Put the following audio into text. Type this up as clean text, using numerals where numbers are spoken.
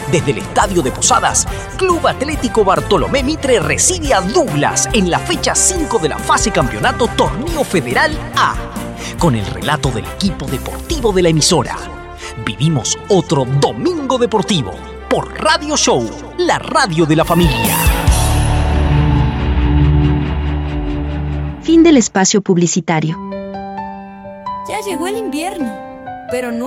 Desde el Estadio de Posadas, Club Atlético Bartolomé Mitre recibe a Douglas en la fecha 5 de la fase campeonato Torneo Federal A, con el relato del equipo deportivo de la emisora. Vivimos otro domingo deportivo por Radio Show, la radio de la familia. Fin del espacio publicitario. Ya llegó el invierno, pero no